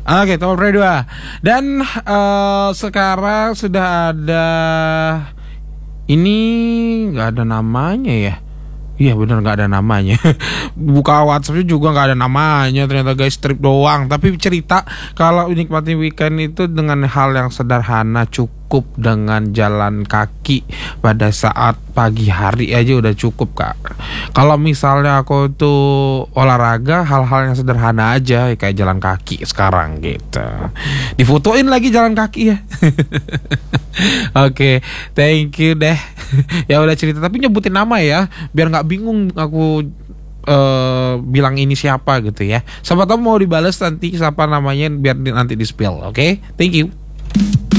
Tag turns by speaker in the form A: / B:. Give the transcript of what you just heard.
A: Oke, top 2. Dan sekarang sudah ada, ini nggak ada namanya ya. Iya bener, gak ada namanya. Buka WhatsAppnya juga gak ada namanya ternyata guys, strip doang. Tapi cerita kalau nikmati weekend itu dengan hal yang sederhana, cukup dengan jalan kaki pada saat pagi hari aja udah cukup kak. Kalau misalnya aku tuh olahraga, hal-hal yang sederhana aja kayak jalan kaki sekarang gitu. Difotoin lagi jalan kaki ya. Oke, thank you deh. Ya udah cerita, tapi nyebutin nama ya, biar nggak bingung aku bilang ini siapa gitu ya. Siapa tahu mau dibales nanti siapa namanya, biar nanti di spill. Oke, thank you.